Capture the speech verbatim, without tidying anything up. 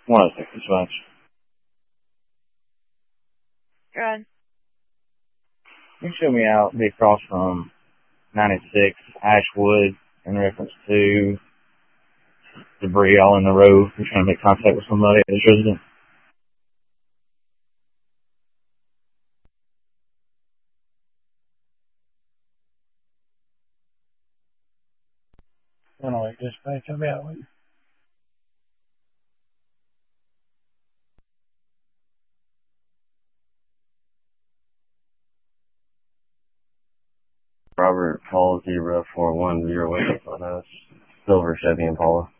One oh six dispatch. Go ahead. You can show me out, be across from ninety-six Ashwood in reference to debris all in the road. You're trying to make contact with somebody at this resident. one oh eight dispatch, I'll be out with you. Robert Paul zero four one zero eight on us. Silver Chevy Impala.